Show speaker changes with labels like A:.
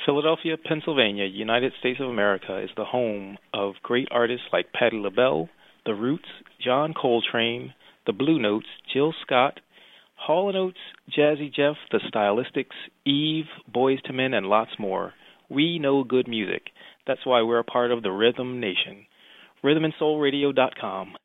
A: Philadelphia, Pennsylvania, United States of America is the home of great artists like Patti LaBelle, The Roots, John Coltrane, The Blue Notes, Jill Scott, Hall & Oates, Jazzy Jeff, The Stylistics, Eve, Boys to Men, and lots more. We know good music. That's why we're a part of the Rhythm Nation. RhythmandSoulRadio.com.